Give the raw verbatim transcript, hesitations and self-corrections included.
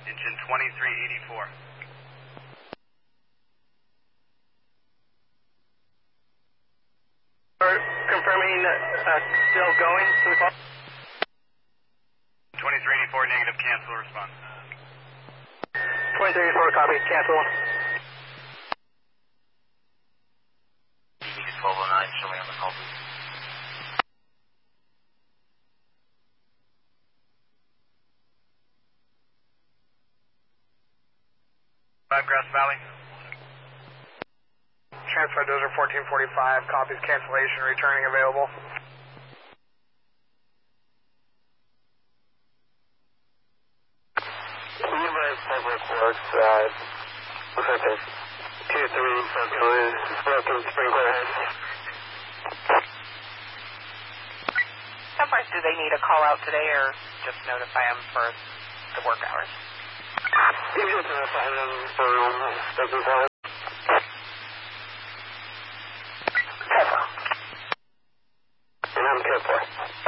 Engine twenty-three eighty-four. Confirming uh, still going to the call. twenty-three eighty-four, negative, cancel response. twenty-three eighty-four, copy, cancel. twelve oh nine, show me on the call, please. Grass Valley. Transfer Dozer fourteen forty-five, copies cancellation, returning available. United Public Works, uh, looks like there's two three broken, broken sprinkler heads. How far do they need a call out today, or just notify them for the work hours? You can just notify them for um, business hours. And I'm good for it.